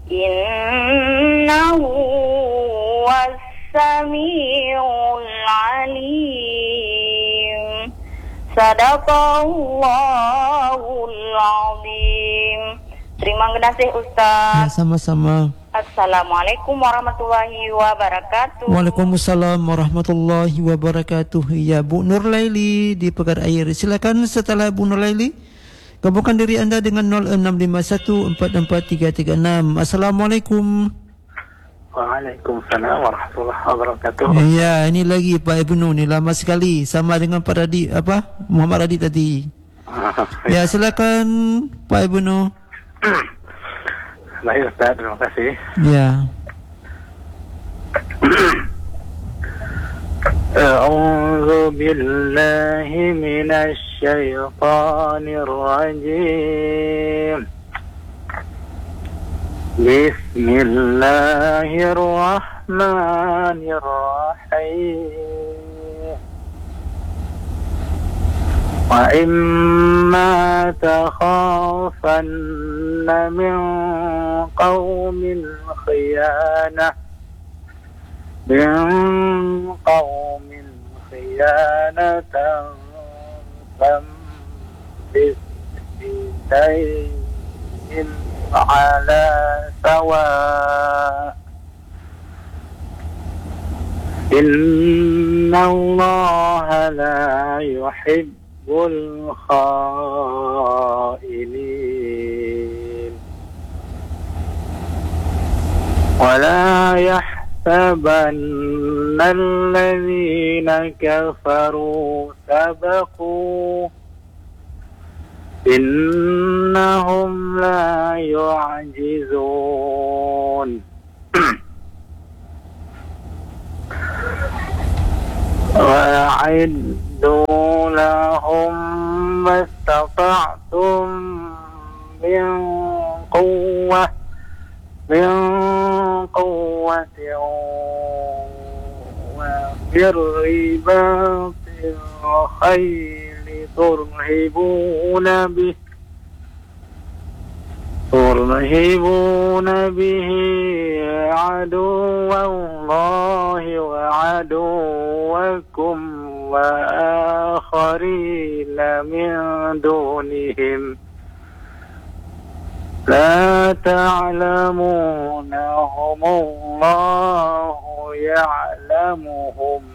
إنه هو السميع العليم. صدق الله العظيم. Terima kasih Ustaz. Ya, sama-sama. Assalamualaikum warahmatullahi wabarakatuh. Waalaikumsalam warahmatullahi wabarakatuh. Ya, Bu Nur Laili di Pegar Air. Silakan setelah Bu Nur Laili gabungkan diri anda dengan 0651443336. Assalamualaikum. Waalaikumsalam warahmatullahi wabarakatuh. Ya, ini lagi Pak Ibnu ni lama sekali sama dengan Pak Radit Muhammad Radit tadi. Ya, silakan Pak Ibnu. Baik Ustaz, terima kasih. Ya. A'udzu billahi minasy syaithanir rajim. Bismillahirrahmanirrahim. وَإِمَّا تَخَافَنَّ مِنْ قَوْمٍ خِيَانَةً فَانبِذْ إِلَيْهِمْ عَلَى سَوَاءٍ إِنَّ اللَّهَ لَا يُحِبُّ الخائنين ولا يحسبن الذين كفروا سبقوا إنهم لا يعجزون وأعدوا لهم ما استطعتم من قوة وفي الرباط الخيل ترهبون به عدو الله وعدوكم وآخرين من دونهم لا تعلمونهم الله يعلمهم